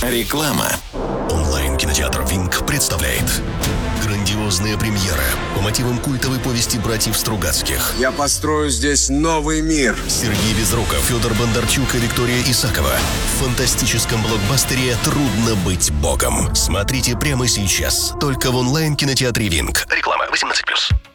Реклама. Онлайн-кинотеатр «Винг» представляет грандиозные премьеры по мотивам культовой повести братьев Стругацких. Я построю здесь новый мир. Сергей Безруков, Федор Бондарчук и Виктория Исакова. В фантастическом блокбастере «Трудно быть богом». Смотрите прямо сейчас. Только в онлайн-кинотеатре «Винг». Реклама 18+.